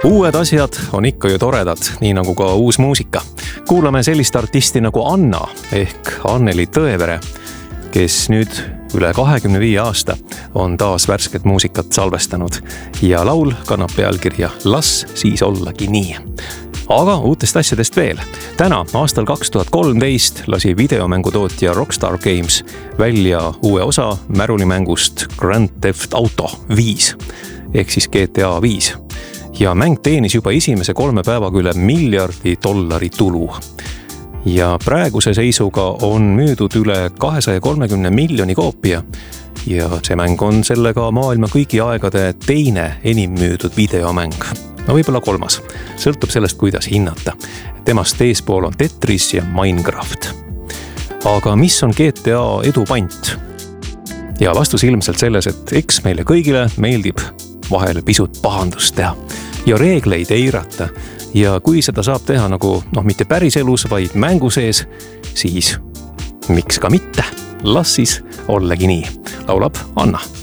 Uued asjad on ikka ju toredad, nii nagu ka uus muusika. Kuulame sellist artisti nagu Anna ehk Anneli Tõevere, kes nüüd üle 25 aasta on taas värsket muusikat salvestanud ja laul kannab pealkirja Las siis ollagi nii. Aga uutest asjadest veel. Täna aastal 2013 lasi videomängutootja Rockstar Games välja uue osa märulimängust Grand Theft Auto 5 ehk siis GTA 5. Ja mäng teenis juba esimese 3 päevaga üle $1 miljardi tulu. Ja praeguse seisuga on müüdud üle 230 miljoni koopia ja see mäng on sellega maailma kõigi aegade teine enim müüdud videomäng. No võib-olla 3. Sõltub sellest, kuidas hinnata. Temast eespool on Tetris ja Minecraft. Aga mis on GTA edu pant? Ja vastus ilmselt selles, et eks meile kõigile meeldib vahel pisut pahandust teha ja reegleid eirata. Ja kui seda saab teha nagu, mitte päris elus, vaid mängu sees, siis miks ka mitte? Las siis ollegi nii, laulab Anna.